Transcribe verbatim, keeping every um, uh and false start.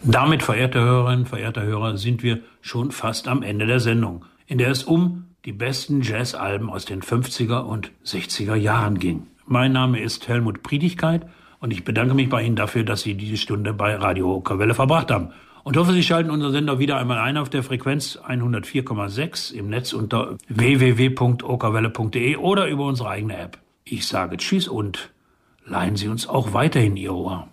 Damit, verehrte Hörerinnen, verehrter Hörer, sind wir schon fast am Ende der Sendung, in der es um die besten Jazzalben aus den fünfziger und sechziger Jahren ging. Mein Name ist Helmut Priedigkeit und ich bedanke mich bei Ihnen dafür, dass Sie diese Stunde bei Radio Okerwelle verbracht haben. Und hoffe, Sie schalten unseren Sender wieder einmal ein auf der Frequenz hundertvier Komma sechs im Netz unter w w w punkt okerwelle punkt de oder über unsere eigene App. Ich sage Tschüss und leihen Sie uns auch weiterhin Ihr Ohr.